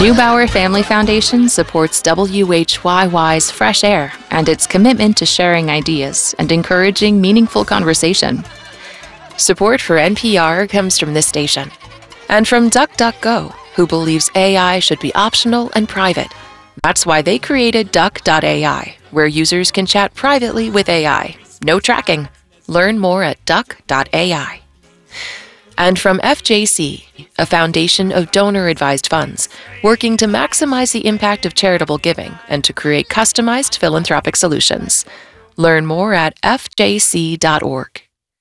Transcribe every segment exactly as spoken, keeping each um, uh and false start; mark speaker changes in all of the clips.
Speaker 1: Neubauer Family Foundation supports W H Y Y's Fresh Air and its commitment to sharing ideas and encouraging meaningful conversation. Support for N P R comes from this station and from DuckDuckGo, who believes A I should be optional and private. That's why they created Duck dot A I, where users can chat privately with A I. No tracking. Learn more at Duck dot A I. And from F J C, a foundation of donor-advised funds, working to maximize the impact of charitable giving and to create customized philanthropic solutions. Learn more at F J C dot org.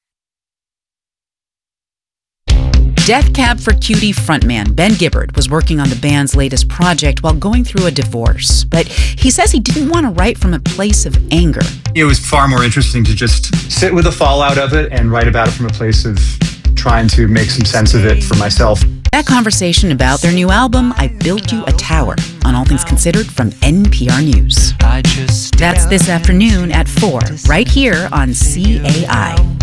Speaker 2: Death Cab for Cutie frontman Ben Gibbard was working on the band's latest project while going through a divorce, but he says he didn't want to write from a place of anger.
Speaker 3: It was far more interesting to just sit with the fallout of it and write about it from a place of trying to make some sense of it for myself.
Speaker 2: That conversation about their new album, I Built You a Tower, on All Things Considered from N P R News. That's this afternoon at four, right here on C A I.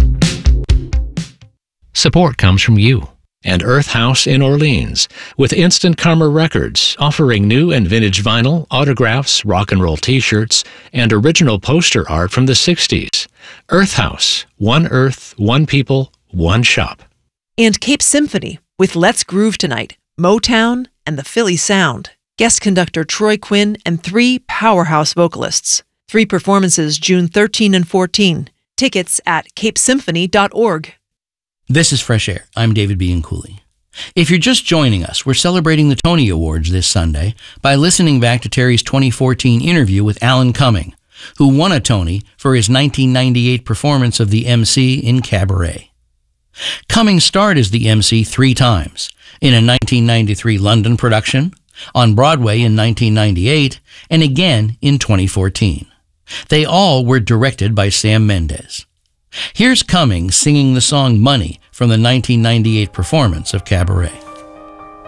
Speaker 4: Support comes from you and Earth House in Orleans, with Instant Karma Records, offering new and vintage vinyl, autographs, rock and roll t-shirts, and original poster art from the sixties. Earth House, one Earth, one people, one shop.
Speaker 5: And Cape Symphony, with Let's Groove Tonight, Motown, and the Philly Sound. Guest conductor Troy Quinn and three powerhouse vocalists. Three performances June thirteenth and fourteenth. Tickets at cape symphony dot org.
Speaker 6: This is Fresh Air. I'm David Bianculli. If you're just joining us, we're celebrating the Tony Awards this Sunday by listening back to Terry's twenty fourteen interview with Alan Cumming, who won a Tony for his nineteen ninety-eight performance of the M C in Cabaret. Cumming starred as the M C three times, in a nineteen ninety-three London production, on Broadway in nineteen ninety-eight, and again in twenty fourteen. They all were directed by Sam Mendes. Here's Cumming singing the song Money from the nineteen ninety-eight performance of Cabaret.